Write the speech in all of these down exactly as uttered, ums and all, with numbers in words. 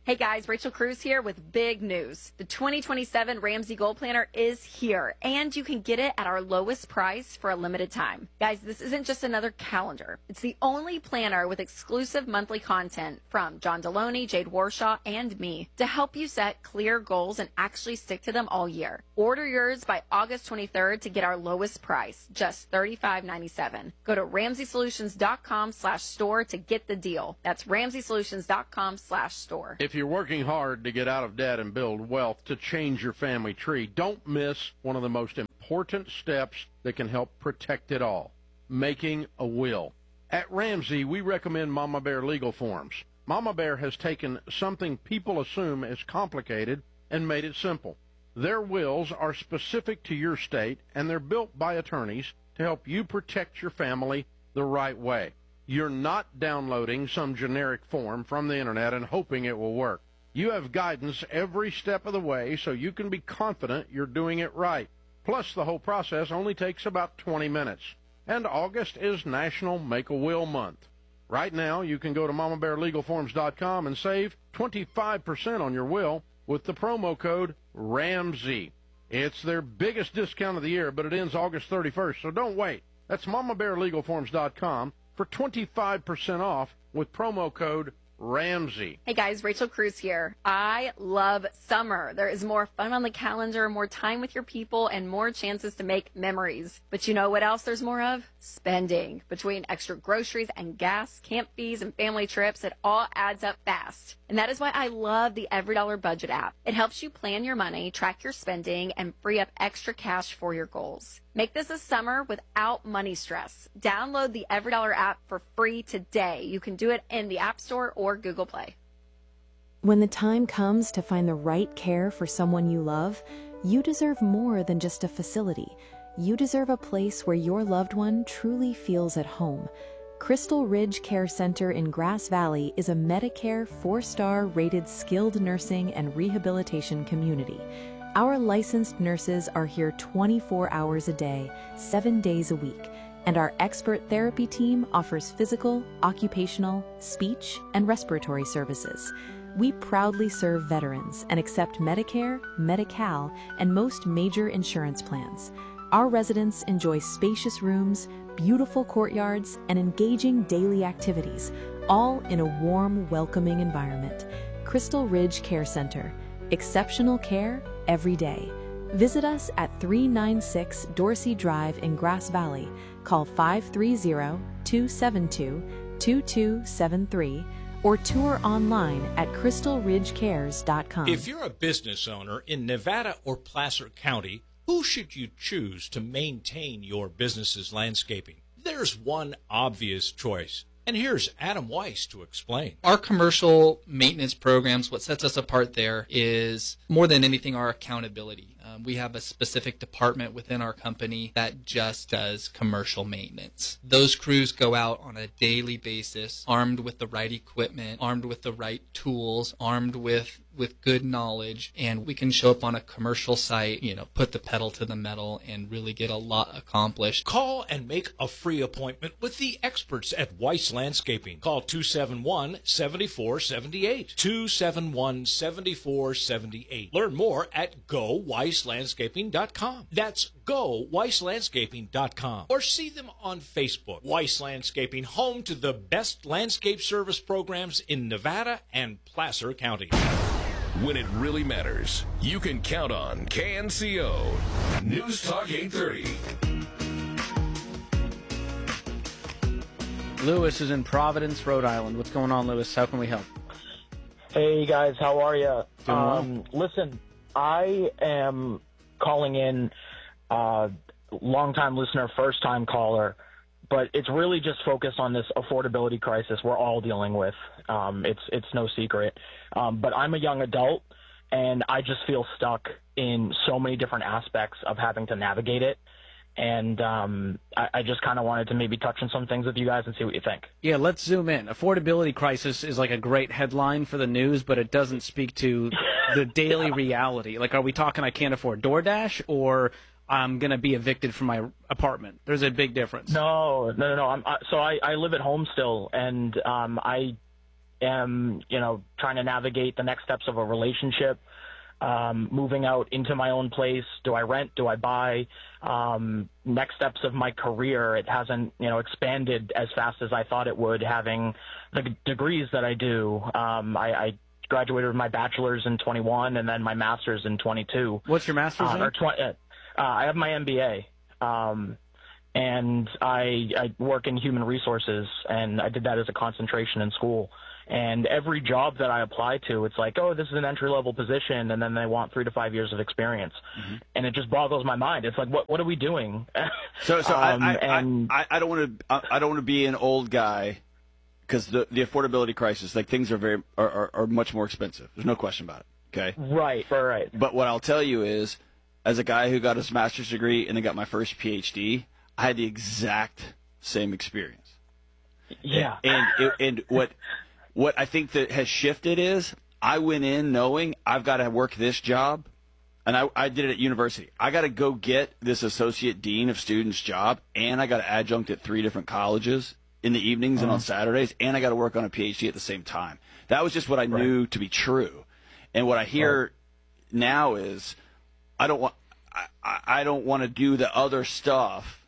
Hey guys, Rachel Cruz here with big news. The twenty twenty-seven Ramsey Gold Planner is here, and you can get it at our lowest price for a limited time. Guys, this isn't just another calendar. It's the only planner with exclusive monthly content from John Deloney, Jade Warshaw, and me to help you set clear goals and actually stick to them all year. Order yours by August twenty-third to get our lowest price, just thirty-five ninety-seven. Go to ramsey solutions dot com slash store to get the deal. That's ramsey solutions dot com slash store. If you're working hard to get out of debt and build wealth to change your family tree, don't miss one of the most important steps that can help protect it all, making a will. At Ramsey, we recommend Mama Bear Legal Forms. Mama Bear has taken something people assume is complicated and made it simple. Their wills are specific to your state, and they're built by attorneys to help you protect your family the right way. You're not downloading some generic form from the internet and hoping it will work. You have guidance every step of the way so you can be confident you're doing it right. Plus, the whole process only takes about twenty minutes. And August is National Make-A-Will Month. Right now, you can go to mama bear legal forms dot com and save twenty-five percent on your will with the promo code RAMSEY. It's their biggest discount of the year, but it ends August thirty-first, so don't wait. That's mama bear legal forms dot com for twenty-five percent off with promo code Ramsey. Hey guys, Rachel Cruz here. I love summer. There is more fun on the calendar, more time with your people, and more chances to make memories. But you know what else there's more of? Spending. Between extra groceries and gas, camp fees, and family trips, it all adds up fast. And that is why I love the Every Dollar Budget app. It helps you plan your money, track your spending, and free up extra cash for your goals. Make this a summer without money stress. Download the Every Dollar app for free today. You can do it in the App Store or Google Play. When the time comes to find the right care for someone you love, you deserve more than just a facility. You deserve a place where your loved one truly feels at home. Crystal Ridge Care Center in Grass Valley is a Medicare four-star rated skilled nursing and rehabilitation community. Our licensed nurses are here twenty-four hours a day, seven days a week, and our expert therapy team offers physical, occupational, speech, and respiratory services. We proudly serve veterans and accept Medicare, Medi-Cal, and most major insurance plans. Our residents enjoy spacious rooms, beautiful courtyards, and engaging daily activities, all in a warm, welcoming environment. Crystal Ridge Care Center. Exceptional care every day. Visit us at three ninety-six Dorsey Drive in Grass Valley. Call five three zero, two seven two, two two seven three or tour online at crystal ridge cares dot com. If you're a business owner in Nevada or Placer County, who should you choose to maintain your business's landscaping? There's one obvious choice. And here's Adam Weiss to explain. Our commercial maintenance programs, what sets us apart there is more than anything our accountability. Um, we have a specific department within our company that just does commercial maintenance. Those crews go out on a daily basis, armed with the right equipment, armed with the right tools, armed with with good knowledge, and we can show up on a commercial site, you know, put the pedal to the metal and really get a lot accomplished. Call and make a free appointment with the experts at Weiss Landscaping. Call two seven one, seven four seven eight, two seven one, seven four seven eight. Learn more at go weiss landscaping dot com. That's go weiss landscaping dot com. Or see them on Facebook. Weiss Landscaping, home to the best landscape service programs in Nevada and Placer County. When it really matters, you can count on K N C O. News Talk eight thirty. Lewis is in Providence, Rhode Island. What's going on, Lewis? How can we help? Hey, guys. How are you? Doing well. Um, listen, I am calling in, uh, long-time listener, first-time caller, but it's really just focused on this affordability crisis we're all dealing with. Um, it's it's no secret. Um, but I'm a young adult, and I just feel stuck in so many different aspects of having to navigate it. And um, I, I just kind of wanted to maybe touch on some things with you guys and see what you think. Yeah, let's zoom in. Affordability crisis is like a great headline for the news, but it doesn't speak to the daily reality. Like, are we talking I can't afford DoorDash, or I'm going to be evicted from my apartment? There's a big difference. No, no, no, no. I'm, I, so I, I live at home still, and um, I am, you know, trying to navigate the next steps of a relationship, um, moving out into my own place. Do I rent? Do I buy? Um, next steps of my career. It hasn't, you know, expanded as fast as I thought it would, having the g- degrees that I do. Um, I, I graduated with my bachelor's in twenty-one and then my master's in twenty-two. What's your master's uh, in? Or twenty, uh, I have my M B A. Um, and I, I work in human resources, and I did that as a concentration in school. And every job that I apply to, it's like, oh, this is an entry-level position, and then they want three to five years of experience. Mm-hmm. And it just boggles my mind. It's like, what what are we doing? So, so um, I, I, and, I, I don't want to I don't want to be an old guy, because the the affordability crisis, like things are very are, are, are much more expensive. There's no question about it. Okay. Right. Right. But what I'll tell you is, as a guy who got his master's degree and then got my first P H D, I had the exact same experience. Yeah. And and, and what. What I think that has shifted is I went in knowing I've got to work this job, and I, I did it at university. I got to go get this associate dean of students job, and I got to adjunct at three different colleges in the evenings uh-huh. and on Saturdays, and I got to work on a P H D at the same time. That was just what I right. knew to be true. And what I hear right. now is I don't want I, I don't want to do the other stuff.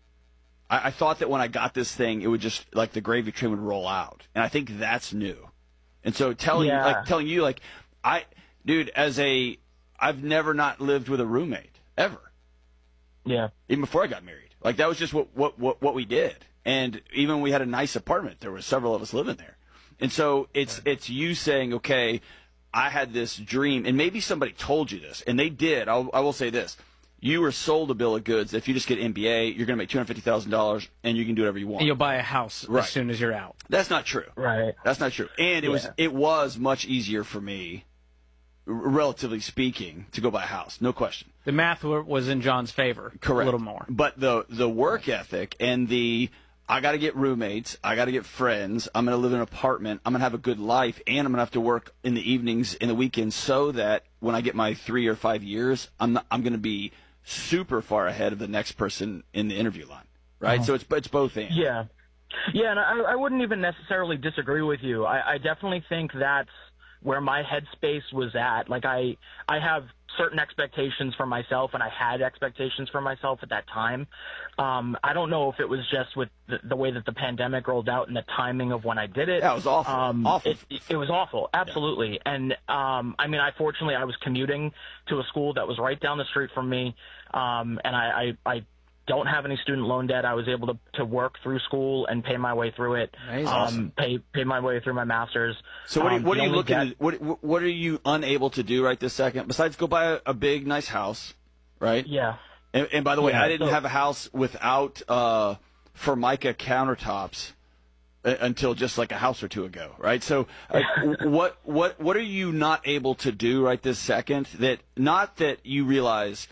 I thought that when I got this thing, it would just, like, the gravy train would roll out. And I think that's new. And so telling, yeah. like, telling you, like, I, dude, as a, I've never not lived with a roommate, ever. Yeah. Even before I got married. Like, that was just what, what, what, what we did. And even when we had a nice apartment, there were several of us living there. And so it's, right. it's you saying, okay, I had this dream, and maybe somebody told you this, and they did. I'll, I will say this. You were sold a bill of goods. If you just get M B A, you're going to make two hundred fifty thousand dollars, and you can do whatever you want. And you'll buy a house right. as soon as you're out. That's not true. Right. That's not true. And it yeah. was it was much easier for me, r- relatively speaking, to go buy a house. No question. The math were, was in John's favor. Correct. A little more. But the the work ethic and the I got to get roommates, I got to get friends, I'm going to live in an apartment, I'm going to have a good life, and I'm going to have to work in the evenings, in the weekends, so that when I get my three or five years, I'm not, I'm going to be super far ahead of the next person in the interview line, right? Uh-huh. So it's it's both and. Yeah, yeah, and I, I wouldn't even necessarily disagree with you. I, I definitely think that's where my headspace was at. Like I, I have certain expectations for myself, and I had expectations for myself at that time. Um, I don't know if it was just with the, the way that the pandemic rolled out and the timing of when I did it. Yeah, it was awful. Um, awful. It, it was awful, absolutely. Yeah. And um, I mean, I fortunately I was commuting to a school that was right down the street from me, um, and I, I, I don't have any student loan debt. I was able to, to work through school and pay my way through it. Nice. Um, awesome. Pay pay my way through my master's. So what are you, what um, are you looking debt, at? What what are you unable to do right this second? Besides go buy a, a big nice house, right? Yeah. And, and by the way, yeah, I didn't so, have a house without uh, Formica countertops until just like a house or two ago, right? So, like, what what what are you not able to do right this second? That not that you realize,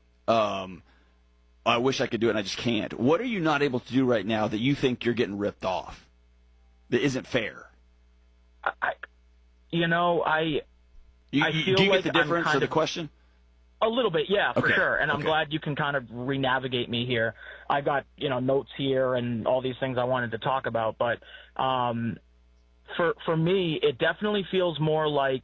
um, I wish I could do it and I just can't. What are you not able to do right now that you think you're getting ripped off? That isn't fair. I, you know, I. You, I feel do you like get the difference I'm kind of the of, question? A little bit, yeah, for okay. sure. And I'm okay. glad you can kind of re-navigate me here. I got, you know, notes here and all these things I wanted to talk about. But um, for for me, it definitely feels more like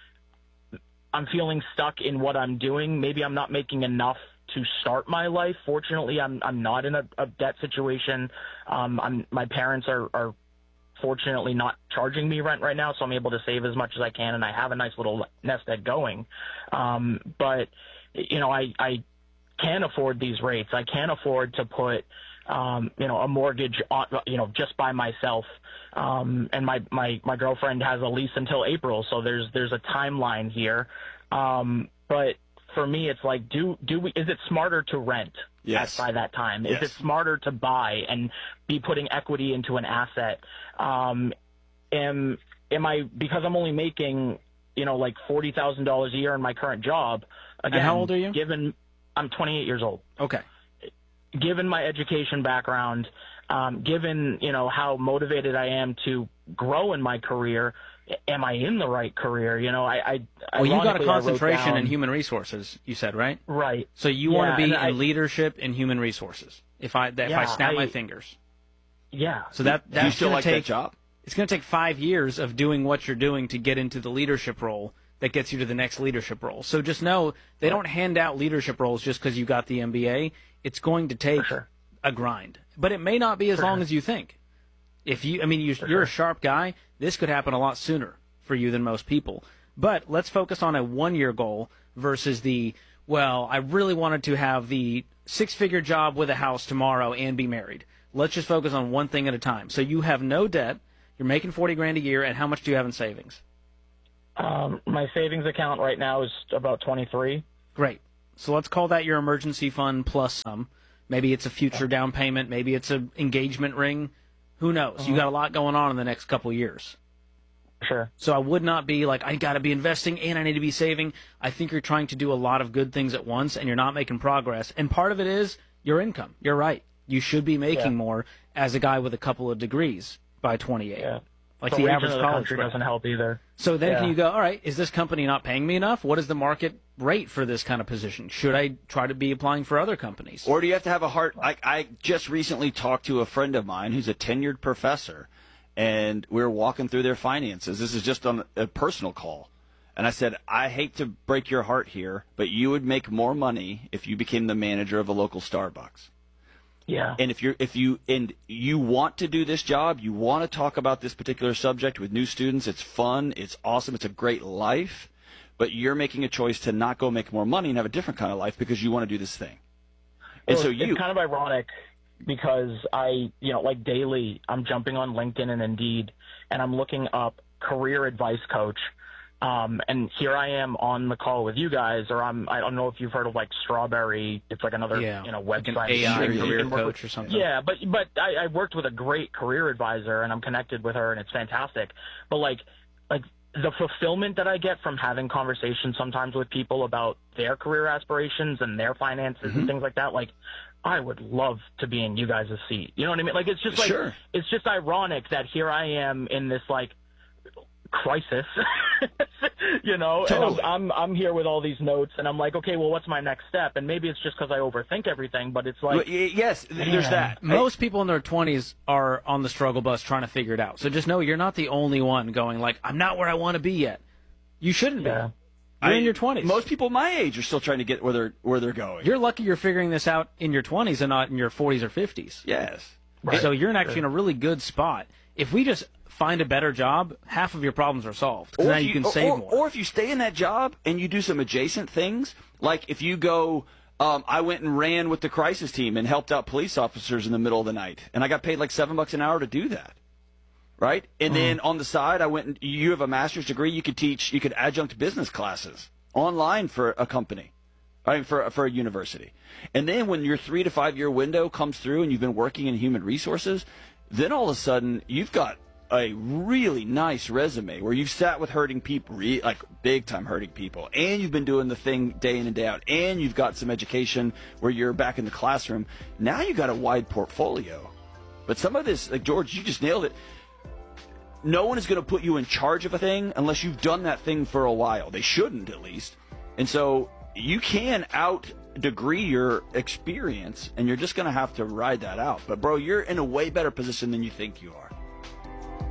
I'm feeling stuck in what I'm doing. Maybe I'm not making enough to start my life. Fortunately, I'm I'm not in a, a debt situation. Um, I'm my parents are, are fortunately not charging me rent right now, so I'm able to save as much as I can, and I have a nice little nest egg going. Um, but you know, I I can afford these rates. I can afford to put um, you know a mortgage on, you know just by myself. Um, and my, my my girlfriend has a lease until April, so there's there's a timeline here. Um, but for me, it's like, do do we? Is it smarter to rent yes. at, by that time? Yes. Is it smarter to buy and be putting equity into an asset? Um, am am I, because I'm only making you know like forty thousand dollars a year in my current job? Again, and how old are you? Given I'm twenty-eight years old. Okay. Given my education background, um, given you know how motivated I am to grow in my career, am I in the right career? You know, I. I well, you got a concentration down, in human resources. You said, right? Right. So you yeah, want to be in I, leadership in human resources. If I if yeah, I snap I, my fingers. Yeah. So that that's Do you still gonna like take, that job? it's going to take five years of doing what you're doing to get into the leadership role that gets you to the next leadership role. So just know they don't hand out leadership roles just because you got the M B A. It's going to take sure. a grind, but it may not be as For long sure. as you think. If you, I mean, you, For you're sure. a sharp guy. This could happen a lot sooner for you than most people. But let's focus on a one-year goal versus the, well, I really wanted to have the six-figure job with a house tomorrow and be married. Let's just focus on one thing at a time. So you have no debt. You're making forty grand a year, and how much do you have in savings? Um, my savings account right now is about twenty-three. Great. So let's call that your emergency fund plus some. Maybe it's a future down payment. Maybe it's an engagement ring. Who knows? Uh-huh. You got a lot going on in the next couple years. Sure. So I would not be like, I got to be investing and I need to be saving. I think you're trying to do a lot of good things at once and you're not making progress. And part of it is your income. You're right. You should be making Yeah. more as a guy with a couple of degrees by twenty-eight. Yeah. Like the the region average of the college country grad. doesn't help either. So then Yeah. can you go, all right, is this company not paying me enough? What is the market rate for this kind of position? Should I try to be applying for other companies? Or do you have to have a heart? I, I just recently talked to a friend of mine who's a tenured professor, and we were walking through their finances. This is just on a personal call. And I said, I hate to break your heart here, but you would make more money if you became the manager of a local Starbucks. Yeah. And if you're if you and you want to do this job, you want to talk about this particular subject with new students, it's fun, it's awesome, it's a great life, but you're making a choice to not go make more money and have a different kind of life because you want to do this thing. And Well, so it's you kind of ironic because I, you know, like daily, I'm jumping on LinkedIn and Indeed, and I'm looking up career advice coach. Um, and here I am on the call with you guys, or I'm, I don't know if you've heard of like Strawberry. It's like another, Yeah, you know, like an website. A I You can career work coach with- or something. Yeah, but, but I, I worked with a great career advisor and I'm connected with her and it's fantastic. But like, like the fulfillment that I get from having conversations sometimes with people about their career aspirations and their finances Mm-hmm. and things like that, like, I would love to be in you guys' seat. You know what I mean? Like, it's just like, Sure. it's just ironic that here I am in this like crisis, you know, Totally. and I'm, I'm I'm here with all these notes, and I'm like, okay, well, what's my next step? And maybe it's just because I overthink everything, but it's like, Well, y- yes, th- there's Man. that. Most people in their twenties are on the struggle bus trying to figure it out. So just know you're not the only one going like, I'm not where I want to be yet. You shouldn't Yeah. be. You're I- in your twenties. Most people my age are still trying to get where they're where they're going. You're lucky you're figuring this out in your twenties and not in your forties or fifties. yes. So you're in actually in a really good spot. If we just find a better job, half of your problems are solved. 'Cause Or now if you can or, save or, more. or if you stay in that job and you do some adjacent things, like if you go, um, I went and ran with the crisis team and helped out police officers in the middle of the night, and I got paid like seven bucks an hour to do that, right? And then on the side, I went and you have a master's degree, you could teach, you could adjunct business classes online for a company, I mean, for for a university. And then when your three to five year window comes through and you've been working in human resources, then all of a sudden you've got a really nice resume where you've sat with hurting people, re- like big time hurting people, and you've been doing the thing day in and day out, and you've got some education where you're back in the classroom. Now you got a wide portfolio. But some of this, like George, you just nailed it. No one is going to put you in charge of a thing unless you've done that thing for a while. They shouldn't, at least. And so you can out degree your experience, and you're just going to have to ride that out. But, bro, you're in a way better position than you think you are.